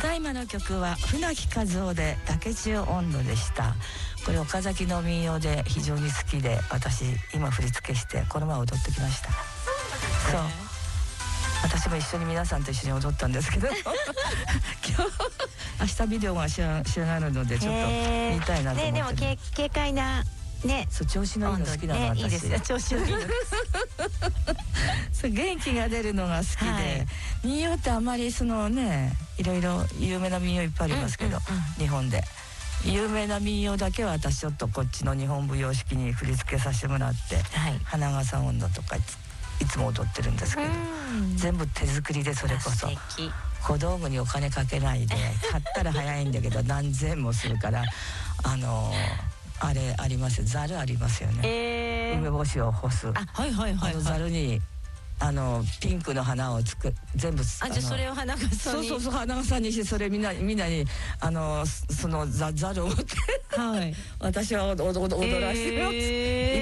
だいまの曲は船木和夫で竹中音頭でした。これ岡崎の民謡で非常に好きで、私今振り付けしてこの前踊ってきました。そう、私も一緒に皆さんと一緒に踊ったんですけど明日ビデオが仕上がるのでちょっと見たいなと思って、 でも軽快なね、 そう、調子のいいの好きなの、私。 いいですよ、調子のいいのそう、元気が出るのが好きで、民謡ってあまりそのね、いろいろ有名な民謡いっぱいありますけど、日本で有名な民謡だけは私ちょっとこっちの日本舞踊式に振り付けさせてもらって、花笠音頭とかいつも踊ってるんですけど、全部手作りで、それこそ小道具にお金かけないで、買ったら早いんだけど何千もするから、あれありますよ、ざるありますよね、梅干しを干す、ざるにピンクの花を全部、じゃあそれを花笠に、 そう花笠にして、それみんなにそのざるを持って私は踊らせてます。